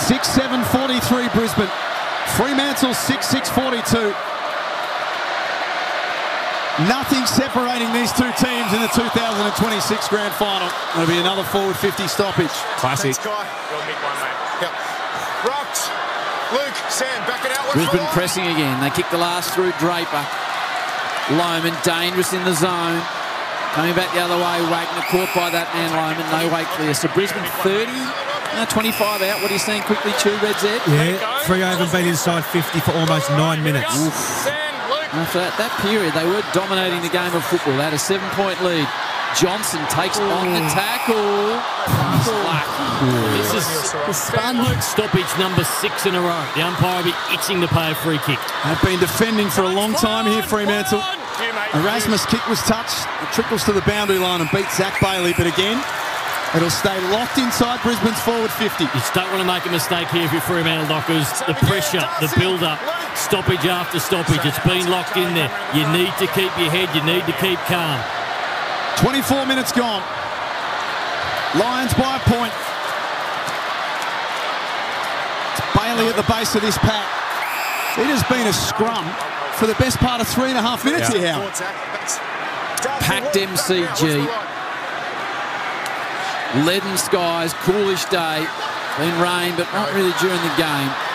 6-7-43 Brisbane. Fremantle 6-6-42. Nothing separating these two teams in the 2026 Grand Final. It'll be another forward 50 stoppage. Classic. Thanks, Guy. You'll make one, mate. Yep. Rocks. Luke, Sam, back it out. Brisbane pressing again. They kick the last through Draper. Loman dangerous in the zone. Coming back the other way. Wagner caught by that man Loman. No way clear. So Brisbane 30. 25 out. What are you saying quickly, Reds Ed? Yeah, Freo haven't been inside 50 for almost 9 minutes. After that period, they were dominating the game of football. They had a 7-point lead. Johnson takes on the tackle. This is stoppage number 6 in a row. The umpire will be itching to pay a free kick. They've been defending for a long time here, Fremantle. Erasmus' kick was touched. It trickles to the boundary line and beats Zach Bailey, but again, it'll stay locked inside Brisbane's forward 50. You just don't want to make a mistake here if you're Fremantle Dockers. The pressure, the build-up, stoppage after stoppage. It's been locked in there. You need to keep your head. You need to keep calm. 24 minutes gone. Lions by a point. It's Bailey at the base of this pack. It has been a scrum for the best part of 3.5 minutes here, Howard. Packed MCG. Leaden skies, coolish day. Been rain, but not really during the game.